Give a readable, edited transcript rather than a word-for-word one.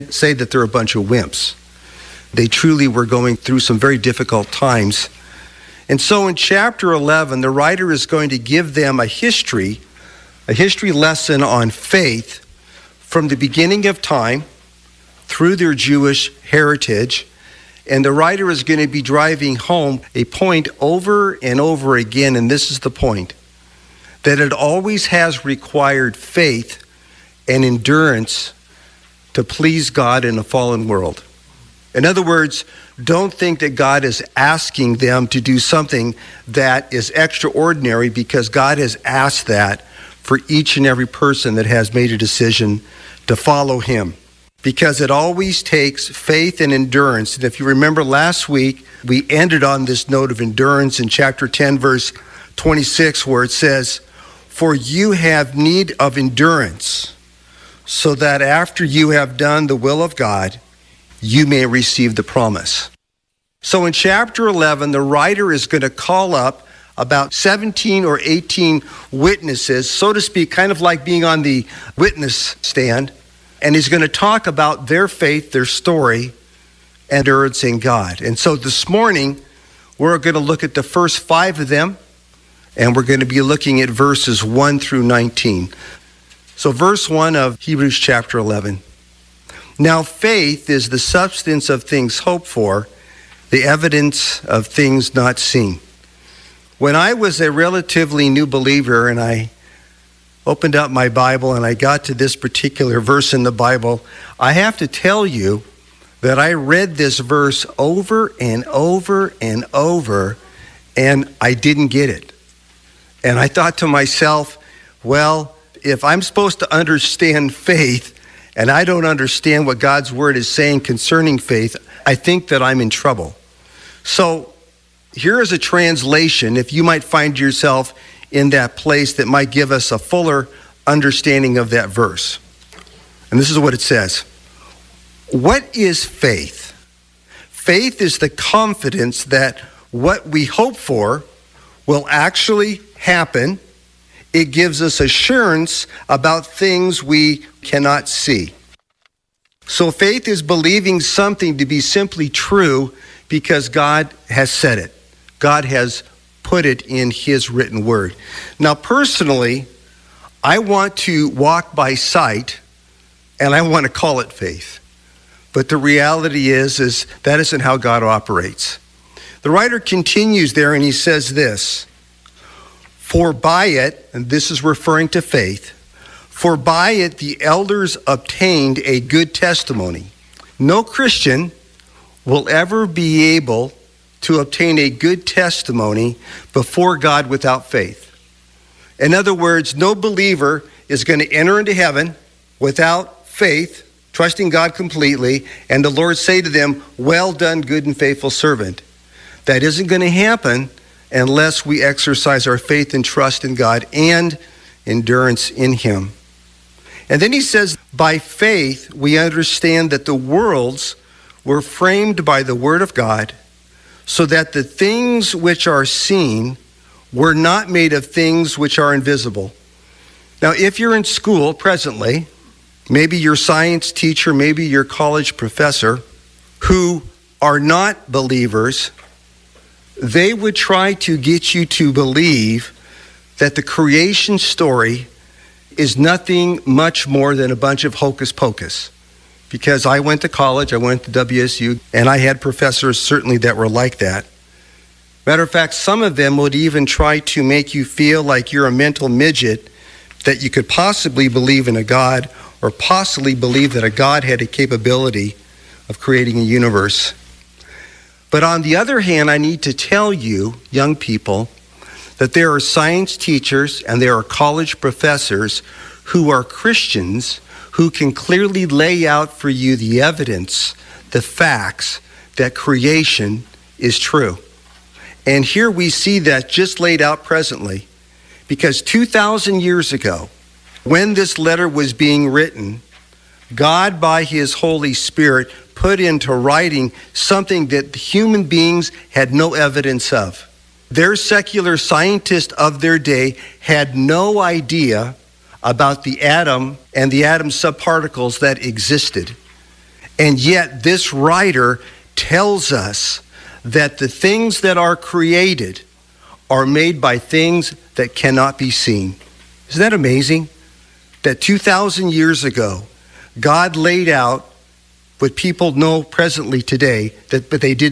say that they're a bunch of wimps. They truly were going through some very difficult times. And so in chapter 11, the writer is going to give them a history lesson on faith from the beginning of time through their Jewish heritage. And the writer is going to be driving home a point over and over again, and this is the point, that it always has required faith and endurance to please God in a fallen world. In other words, don't think that God is asking them to do something that is extraordinary, because God has asked that for each and every person that has made a decision to follow him. Because it always takes faith and endurance. And if you remember last week, we ended on this note of endurance in chapter 10, verse 26, where it says, "For you have need of endurance, so that after you have done the will of God, you may receive the promise." So in chapter 11, the writer is going to call up about 17 or 18 witnesses, so to speak, kind of like being on the witness stand. And he's going to talk about their faith, their story, and endurance in God. And so this morning, we're going to look at the first 5 of them, and we're going to be looking at verses 1 through 19. So verse 1 of Hebrews chapter 11. "Now faith is the substance of things hoped for, the evidence of things not seen." When I was a relatively new believer and I opened up my Bible and I got to this particular verse in the Bible, I have to tell you that I read this verse over and over and over, and I didn't get it. And I thought to myself, well, if I'm supposed to understand faith and I don't understand what God's word is saying concerning faith, I think that I'm in trouble. So here is a translation, if you might find yourself in that place, that might give us a fuller understanding of that verse. And this is what it says. What is faith? Faith is the confidence that what we hope for will actually happen. It gives us assurance about things we cannot see. So faith is believing something to be simply true because God has said it. God has put it in his written word. Now, personally, I want to walk by sight, and I want to call it faith. But the reality is that isn't how God operates. The writer continues there, and he says this, "For by it," and this is referring to faith, "for by it the elders obtained a good testimony." No Christian will ever be able to obtain a good testimony before God without faith. In other words, no believer is going to enter into heaven without faith, trusting God completely, and the Lord say to them, "Well done, good and faithful servant." That isn't going to happen unless we exercise our faith and trust in God and endurance in him. And then he says, by faith we understand that the worlds were framed by the word of God, so that the things which are seen were not made of things which are invisible. Now, if you're in school presently, maybe your science teacher, maybe your college professor, who are not believers, they would try to get you to believe that the creation story is nothing much more than a bunch of hocus pocus. Because I went to college, I went to WSU, and I had professors certainly that were like that. Matter of fact, some of them would even try to make you feel like you're a mental midget, that you could possibly believe in a God, or possibly believe that a God had a capability of creating a universe. But on the other hand, I need to tell you, young people, that there are science teachers and there are college professors who are Christians who can clearly lay out for you the evidence, the facts, that creation is true. And here we see that just laid out presently. Because 2,000 years ago, when this letter was being written, God, by his Holy Spirit, put into writing something that human beings had no evidence of. Their secular scientists of their day had no idea about the atom and the atom subparticles that existed. And yet this writer tells us that the things that are created are made by things that cannot be seen. Isn't that amazing? That 2,000 years ago, God laid out what people know presently today, but they did